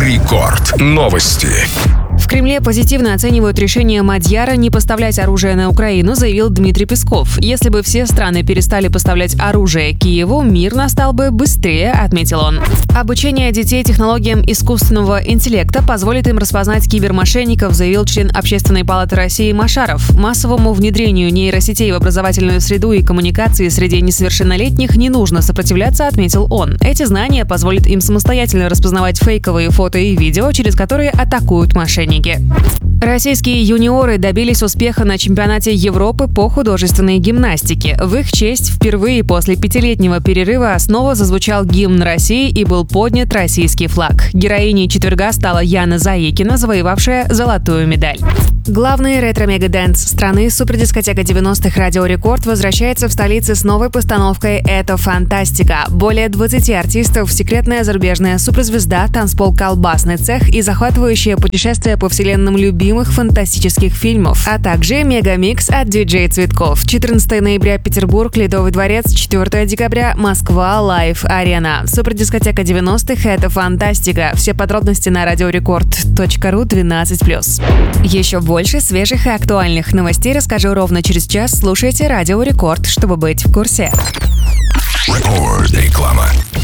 Рекорд. Новости. В Кремле позитивно оценивают решение Мадьяра не поставлять оружие на Украину, заявил Дмитрий Песков. Если бы все страны перестали поставлять оружие Киеву, мир настал бы быстрее, отметил он. Обучение детей технологиям искусственного интеллекта позволит им распознать кибермошенников, заявил член Общественной палаты России Машаров. Массовому внедрению нейросетей в образовательную среду и коммуникации среди несовершеннолетних не нужно сопротивляться, отметил он. Эти знания позволят им самостоятельно распознавать фейковые фото и видео, через которые атакуют мошенники. Российские юниоры добились успеха на чемпионате Европы по художественной гимнастике. В их честь впервые после 5-летнего перерыва снова зазвучал гимн России и был поднят российский флаг. Героиней четверга стала Яна Заикина, завоевавшая золотую медаль. Главный ретро-мегадэнс страны супердискотека 90-х «Радио Рекорд» возвращается в столице с новой постановкой «Это фантастика». Более 20 артистов, секретная зарубежная суперзвезда, танцпол «Колбасный цех» и захватывающее путешествие по вселенным любимых фантастических фильмов, а также мегамикс от диджей Цветков. 14 ноября Петербург, Ледовый дворец, 4 декабря Москва, Лайв Арена. Супердискотека 90-х «Это фантастика». Все подробности на radiorecord.ru 12+. Еще больше свежих и актуальных новостей расскажу ровно через час. Слушайте Радио Рекорд, чтобы быть в курсе. Реклама.